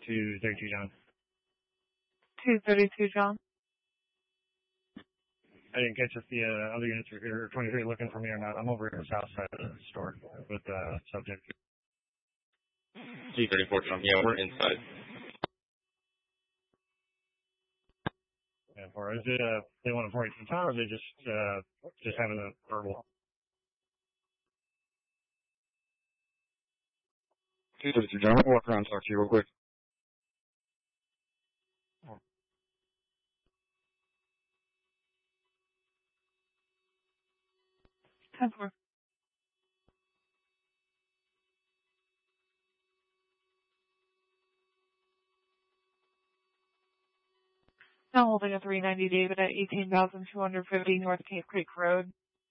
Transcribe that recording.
232, John. 232, John. I didn't catch if the other units are here, 23 looking for me or not. I'm over here on the south side of the store with the subject. 234, John. Yeah, we're inside. Yeah, or is it they want to point to the town, or are they just having a verbal? 232, John. I'll walk around and talk to you real quick. Temper. Now holding a 390 David at 18,250 North Cave Creek Road.